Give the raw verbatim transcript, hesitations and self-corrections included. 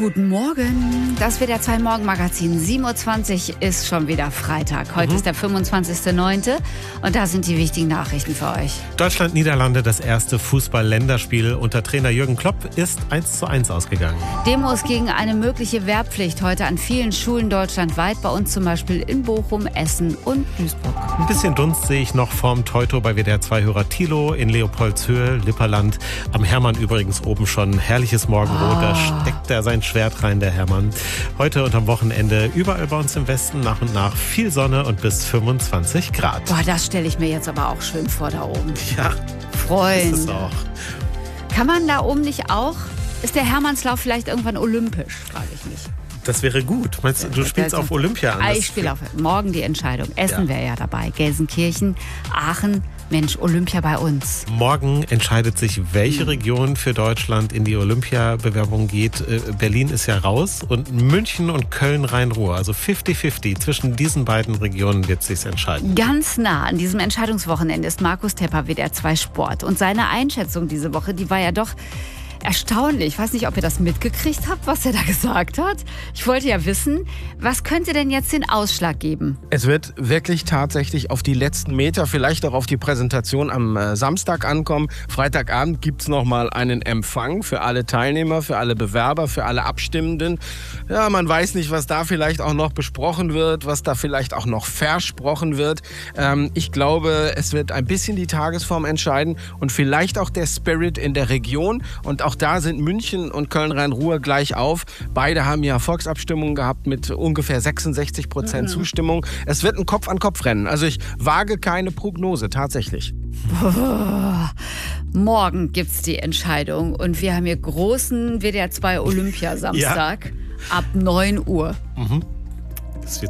Guten Morgen. Das W D R zwei Morgenmagazin. sieben Uhr zwanzig ist schon wieder Freitag. Heute mhm. ist der fünfundzwanzigster neunte und da sind die wichtigen Nachrichten für euch. Deutschland-Niederlande, das erste Fußball-Länderspiel unter Trainer Jürgen Klopp, ist eins zu eins ausgegangen. Demos gegen eine mögliche Wehrpflicht heute an vielen Schulen deutschlandweit. Bei uns zum Beispiel in Bochum, Essen und Duisburg. Ein bisschen Dunst sehe ich noch vorm Teuto bei W D R zwei-Hörer Thilo in Leopoldshöhe, Lipperland. Am Hermann übrigens oben schon herrliches Morgenrot. Oh. Da steckt er sein Schwert rein, der Hermann. Heute und am Wochenende überall bei uns im Westen nach und nach viel Sonne und bis fünfundzwanzig Grad. Boah, das stelle ich mir jetzt aber auch schön vor da oben. Ja, Freund. ist es auch. Kann man da oben nicht auch? Ist der Hermannslauf vielleicht irgendwann olympisch, frage ich mich. Das wäre gut. Meinst du, du spielst auf Olympia an? Ich spiele auf. Morgen die Entscheidung. Essen ja. wäre ja dabei. Gelsenkirchen, Aachen. Mensch, Olympia bei uns. Morgen entscheidet sich, welche Region für Deutschland in die Olympiabewerbung geht. Berlin ist ja raus und München und Köln-Rhein-Ruhr. Also fünfzig fünfzig. Zwischen diesen beiden Regionen wird es sich entscheiden. Ganz nah an diesem Entscheidungswochenende ist Markus Tepper, W D R zwei Sport. Und seine Einschätzung diese Woche, die war ja doch erstaunlich. Ich weiß nicht, ob ihr das mitgekriegt habt, was er da gesagt hat. Ich wollte ja wissen, was könnte denn jetzt den Ausschlag geben? Es wird wirklich tatsächlich auf die letzten Meter, vielleicht auch auf die Präsentation am äh, Samstag ankommen. Freitagabend gibt es nochmal einen Empfang für alle Teilnehmer, für alle Bewerber, für alle Abstimmenden. Ja, man weiß nicht, was da vielleicht auch noch besprochen wird, was da vielleicht auch noch versprochen wird. Ähm, ich glaube, es wird ein bisschen die Tagesform entscheiden und vielleicht auch der Spirit in der Region. Und auch Auch da sind München und Köln-Rhein-Ruhr gleich auf. Beide haben ja Volksabstimmungen gehabt mit ungefähr sechsundsechzig Prozent mhm. Zustimmung. Es wird ein Kopf-an-Kopf-Rennen. Also ich wage keine Prognose, tatsächlich. Oh, morgen gibt's die Entscheidung und wir haben hier großen W D R zwei Olympiasamstag. Ja. Ab neun Uhr. Mhm.